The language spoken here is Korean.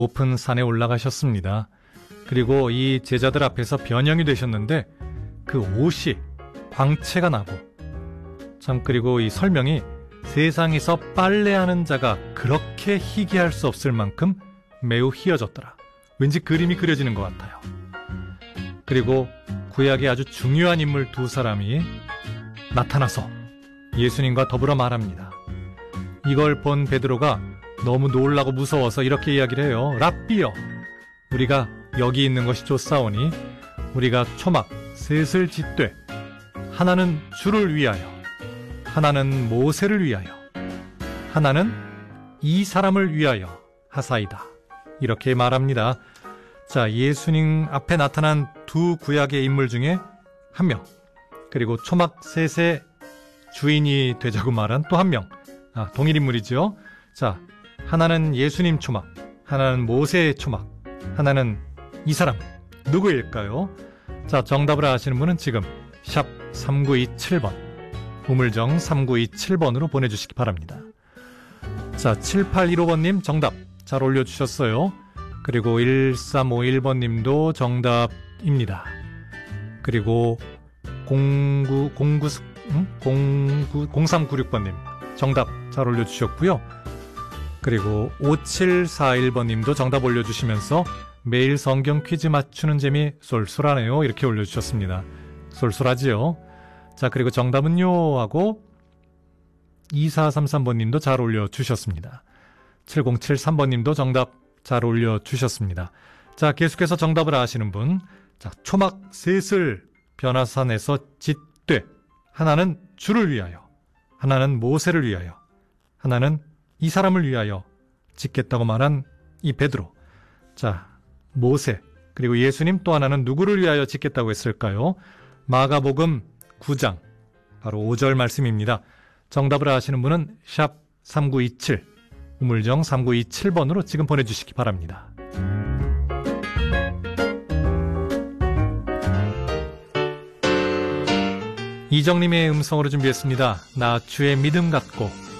높은 산에 올라가셨습니다. 그리고 이 제자들 앞에서 변형이 되셨는데 그 옷이 광채가 나고, 참, 그리고 이 설명이 세상에서 빨래하는 자가 그렇게 희귀할 수 없을 만큼 매우 희어졌더라. 왠지 그림이 그려지는 것 같아요. 그리고 구약의 아주 중요한 인물 두 사람이 나타나서 예수님과 더불어 말합니다. 이걸 본 베드로가 너무 놀라고 무서워서 이렇게 이야기를 해요. 랍비여, 우리가 여기 있는 것이 좋사오니 우리가 초막 셋을 짓되 하나는 주를 위하여, 하나는 모세를 위하여, 하나는 이 사람을 위하여 하사이다. 이렇게 말합니다. 자, 예수님 앞에 나타난 두 구약의 인물 중에 한 명, 그리고 초막 셋의 주인이 되자고 말한 또 한 명, 동일 인물이죠. 자, 하나는 예수님 초막, 하나는 모세의 초막, 하나는 이 사람, 누구일까요? 자, 정답을 아시는 분은 지금 샵 3927번, 우물정 3927번으로 보내주시기 바랍니다. 자, 7815번님 정답 잘 올려주셨어요. 그리고 1351번님도 정답입니다. 그리고 0396번님 정답 잘 올려주셨고요. 그리고 5741번님도 정답 올려주시면서 매일 성경 퀴즈 맞추는 재미 쏠쏠하네요. 이렇게 올려주셨습니다. 쏠쏠하지요? 자, 그리고 정답은요 하고 2433번님도 잘 올려주셨습니다. 7073번님도 정답 잘 올려주셨습니다. 자, 계속해서 정답을 아시는 분, 자, 초막 셋을 변화산에서 짓되 하나는 주를 위하여, 하나는 모세를 위하여, 하나는 이 사람을 위하여 짓겠다고 말한 이 베드로. 자, 모세, 그리고 예수님 또 하나는 누구를 위하여 짓겠다고 했을까요? 마가복음 9장 바로 5절 말씀입니다. 정답을 아시는 분은 샵 3927, 우물정 3927번으로 지금 보내주시기 바랍니다. 이정림의 음성으로 준비했습니다. 나 주의 믿음 갖고.